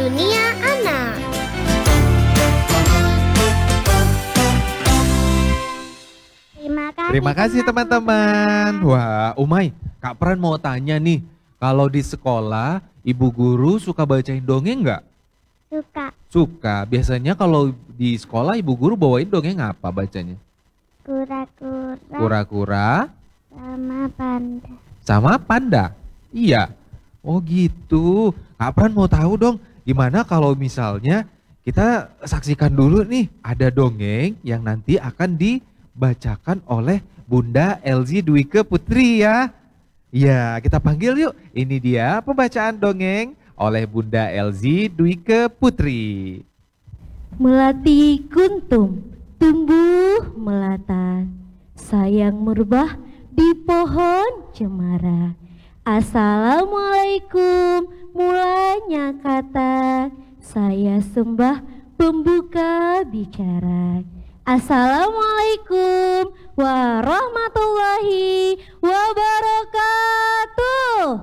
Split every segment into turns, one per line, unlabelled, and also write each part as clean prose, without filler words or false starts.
Dunia Anak.
Terima kasih teman-teman. Wah, Umay, Kak Pran mau tanya nih, kalau di sekolah ibu guru suka bacain dongeng nggak?
Suka.
Suka. Biasanya kalau di sekolah ibu guru bawain dongeng apa bacanya?
Kura-kura
Kura-kura
sama panda.
sama panda. Iya. Oh gitu. Kak Pran mau tahu dong, gimana kalau misalnya kita saksikan dulu nih, ada dongeng yang nanti akan dibacakan oleh Bunda Elzi Dwike Putri ya. Ya, kita panggil yuk. Ini dia pembacaan dongeng oleh Bunda Elzi Dwike Putri.
Melati kuntum, tumbuh melata, sayang merbah di pohon cemara. Assalamualaikum, mulanya kata, saya sembah pembuka bicara. Assalamualaikum warahmatullahi wabarakatuh.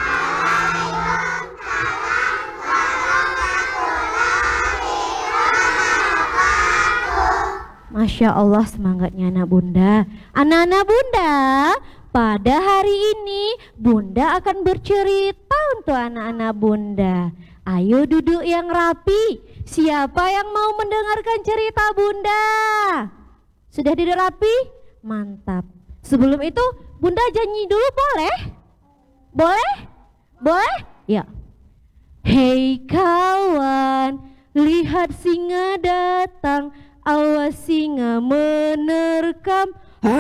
Masya Allah, semangatnya anak bunda. Anak-anak bunda, pada hari ini bunda akan bercerita untuk anak-anak bunda. Ayo duduk yang rapi. Siapa yang mau mendengarkan cerita bunda? Sudah duduk rapi? Mantap. Sebelum itu bunda janji dulu, boleh? Boleh? Boleh? Ya. Hei kawan, lihat singa datang, awas singa menerkam.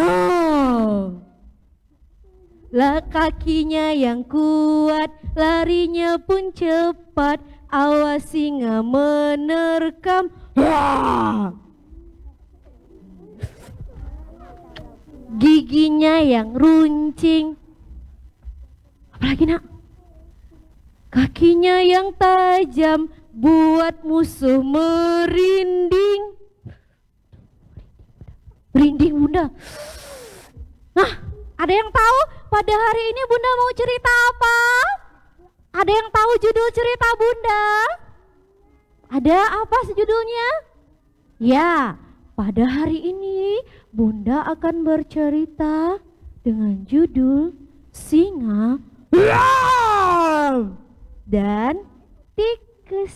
Lah kakinya yang kuat, larinya pun cepat, awas singa menerkam. Giginya yang runcing. Apalagi nak? Kakinya yang tajam, buat musuh merinding. Merinding bunda. Nah, ada yang tahu pada hari ini bunda mau cerita apa? Ada yang tahu judul cerita bunda? Ada apa judulnya? Ya, pada hari ini bunda akan bercerita dengan judul Singa dan Tikus.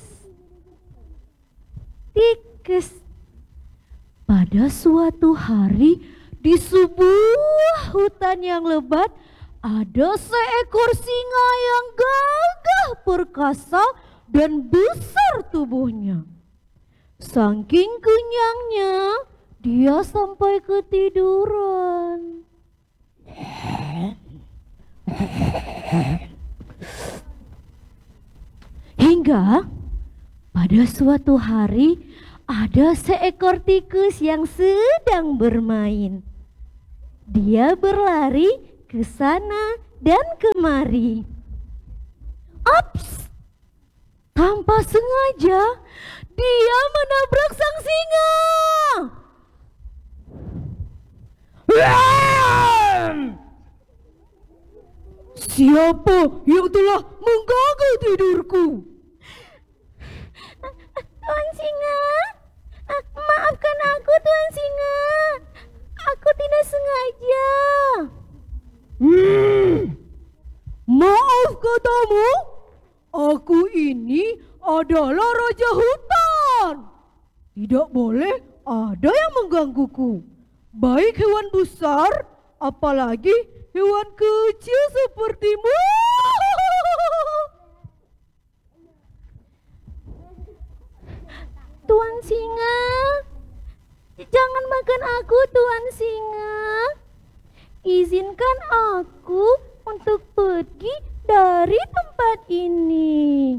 Tikus. Pada suatu hari di sebuah hutan yang lebat ada seekor singa yang gagah perkasa dan besar tubuhnya. Saking kenyangnya dia sampai ketiduran. Hingga pada suatu hari ada seekor tikus yang sedang bermain. Dia berlari ke sana dan kemari. Ups! Tanpa sengaja dia menabrak sang singa. Siapa yang telah mengganggu tidurku?
Tuan Singa, maafkan aku Tuan Singa. Aku tidak sengaja.
Maaf katamu? Aku ini adalah raja hutan. Tidak boleh ada yang menggangguku. Baik hewan besar, apalagi hewan kecil sepertimu.
Tuan Singa, jangan makan aku Tuan Singa. Izinkan aku untuk pergi dari tempat ini,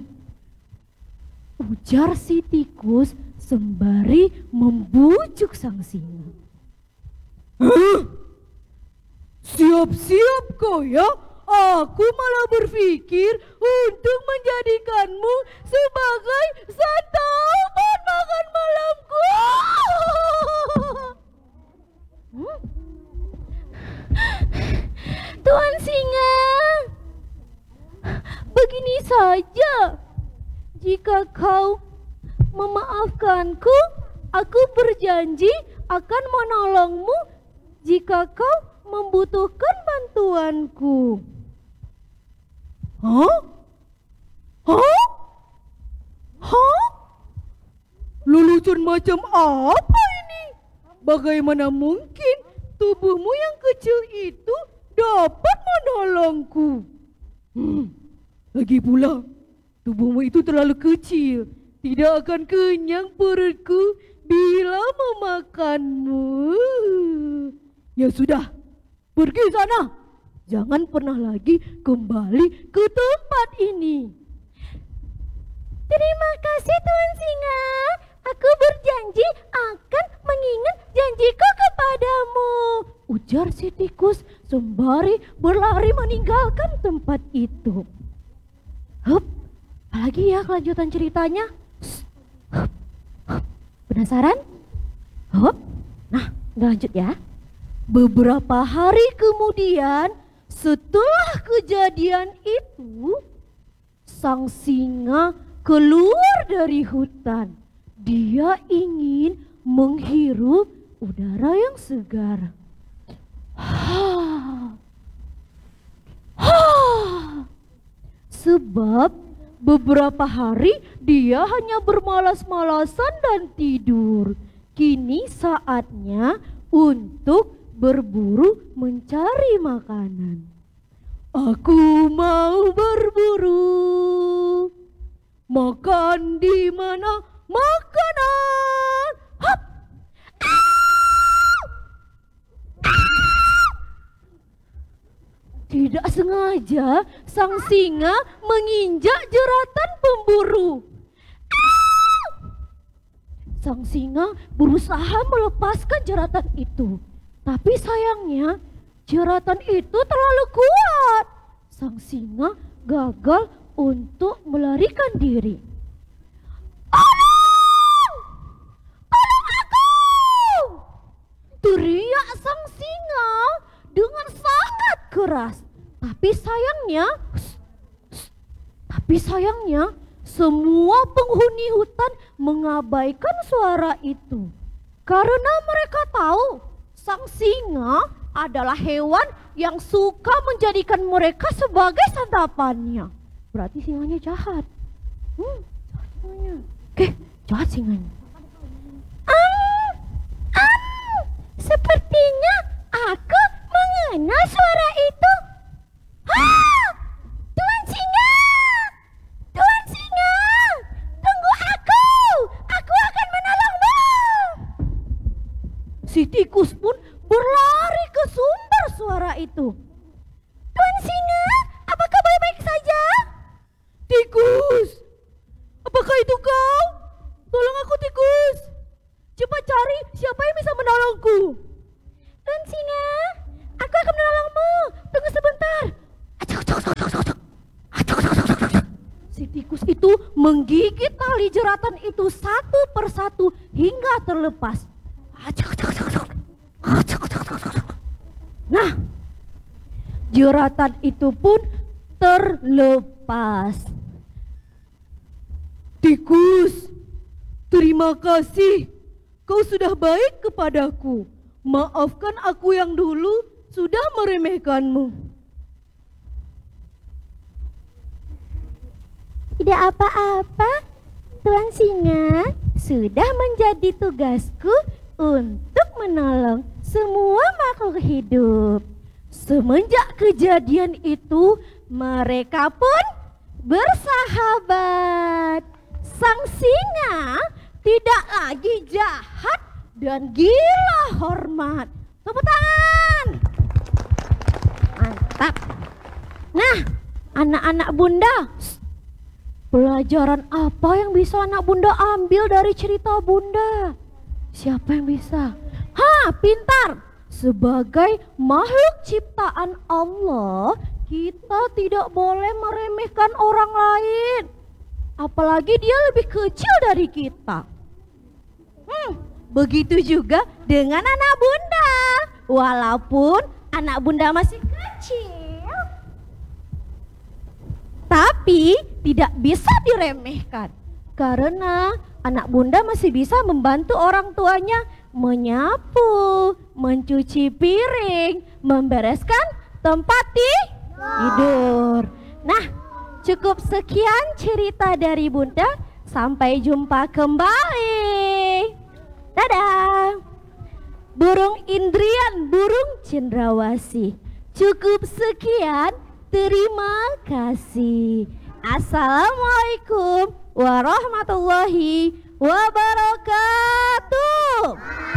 ujar si tikus sembari membujuk sang singa.
Siap-siap kau ya. Aku malah berpikir untuk menjadikanmu sebagai santapan makan malamku.
Tuan Singa, begini saja.
jika kau memaafkanku, aku berjanji akan menolongmu jika kau membutuhkan bantuanku. Hah? Hah? Hah? Lelucon macam apa ini? Bagaimana mungkin tubuhmu yang kecil itu dapat menolongku? Lagi pula, tubuhmu itu terlalu kecil. Tidak akan kenyang perutku bila memakanmu. Ya sudah, pergi sana. Jangan pernah lagi kembali ke tempat ini. Terima kasih Tuan Singa. Aku berjanji akan mengingat janjiku kepadamu, ujar si tikus sembari berlari meninggalkan tempat itu. Hup, apalagi ya kelanjutan ceritanya? Hup, hup. Penasaran? Hup. Nah, lanjut ya. Beberapa hari kemudian, setelah kejadian itu, sang singa keluar dari hutan. Dia ingin menghirup udara yang segar. Sebab beberapa hari dia hanya bermalas-malasan dan tidur. Kini saatnya untuk berburu mencari makanan. Aku mau berburu. Makan di mana? Makanan. Hop. Tidak sengaja sang singa menginjak jeratan pemburu. Sang singa berusaha melepaskan jeratan itu, tapi sayangnya jeratan itu terlalu kuat. Sang singa gagal untuk melarikan diri. Teriak sang singa dengan sangat keras. Tapi sayangnya semua penghuni hutan mengabaikan suara itu. Karena mereka tahu sang singa adalah hewan yang suka menjadikan mereka sebagai santapannya. Berarti singanya jahat. Jahat singanya. Oke, jahat singanya. Sepertinya aku mengenal suara itu. Tuan Singa! Tuan Singa! Tunggu aku! Aku akan menolongmu! Si tikus pun berlari ke sumber suara itu. Tuan Singa, apakah baik-baik saja? Tikus! Apakah itu kau? Tolong aku, tikus! Cepat cari siapa yang bisa menolongku. Tuan Singa, aku akan menolongmu. Tunggu sebentar. Si tikus itu menggigit tali jeratan itu satu persatu hingga terlepas. Nah, jeratan itu pun terlepas. Tikus, terima kasih. Kau sudah baik kepadaku. Maafkan aku yang dulu sudah meremehkanmu. Tidak apa-apa, Tuan Singa. Sudah menjadi tugasku untuk menolong semua makhluk hidup. Semenjak kejadian itu, mereka pun bersahabat. Sang singa tidak lagi jahat dan gila hormat. Tepuk tangan. Mantap. Nah, anak-anak bunda, pelajaran apa yang bisa anak bunda ambil dari cerita bunda? Siapa yang bisa? Pintar. Sebagai makhluk ciptaan Allah, kita tidak boleh meremehkan orang lain. Apalagi dia lebih kecil dari kita. Begitu juga dengan anak bunda. Walaupun anak bunda masih kecil, tapi tidak bisa diremehkan. Karena anak bunda masih bisa membantu orang tuanya menyapu, mencuci piring, membereskan tempat tidur. Nah, cukup sekian cerita dari bunda. Sampai jumpa kembali. Dadah. Burung Indrian, burung cendrawasih. Cukup sekian, terima kasih. Assalamualaikum warahmatullahi wabarakatuh.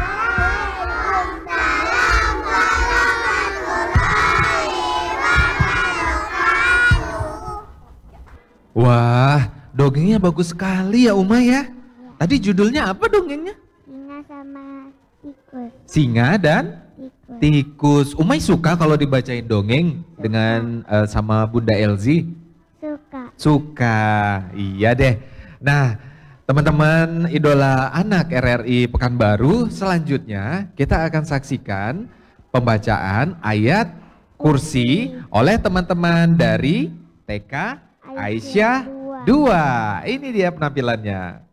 Wah, dongengnya bagus sekali ya Uma ya. Tadi judulnya apa dongengnya?
Singa sama tikus.
Singa dan
Tikus.
tikus. Umay suka kalau dibacain dongeng dengan sama Bunda Elzi?
Suka.
Suka, iya deh. Nah, teman-teman idola anak RRI Pekanbaru, selanjutnya kita akan saksikan pembacaan ayat kursi oleh teman-teman dari TK Aisyah 2. Ini dia penampilannya.